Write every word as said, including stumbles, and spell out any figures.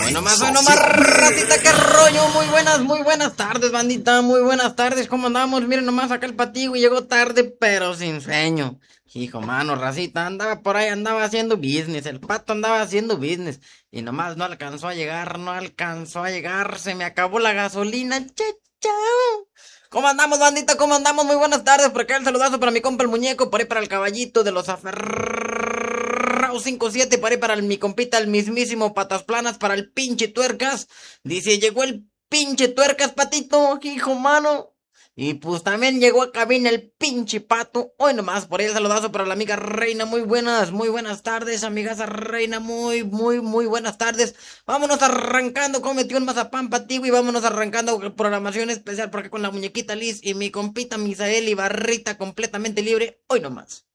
Hoy nomás, hoy nomás, ratita, qué rollo. Muy buenas, muy buenas tardes, bandita. Muy buenas tardes, ¿cómo andamos? Miren nomás acá el patigo y llegó tarde, pero sin sueño. Hijo, mano, racita, andaba por ahí, andaba haciendo business. El pato andaba haciendo business. Y nomás no alcanzó a llegar, no alcanzó a llegar. Se me acabó la gasolina. Che, chao. ¿Cómo andamos, bandita? ¿Cómo andamos? Muy buenas tardes. Por acá el saludazo para mi compa el muñeco, por ahí para el caballito de los aferrados cinco siete, por ahí para el, mi compita el mismísimo Patas Planas, para el pinche Tuercas. Dice, llegó el pinche Tuercas, patito, hijo mano. Y pues también llegó a cabina el pinche pato. Hoy nomás, por ahí el saludazo para la amiga Reina. Muy buenas, muy buenas tardes, amigas Reina. Muy, muy, muy buenas tardes. Vámonos arrancando, cómete un mazapán patigo y vámonos arrancando programación especial por acá con la muñequita Liz y mi compita Misael y Barrita completamente libre. Hoy nomás.